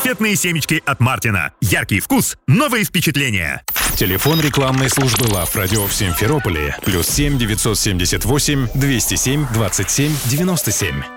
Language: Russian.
Конфетные семечки от Мартина. Яркий вкус, новые впечатления. Телефон рекламной службы Лав Радио в Симферополе. +7 978 207 27 97.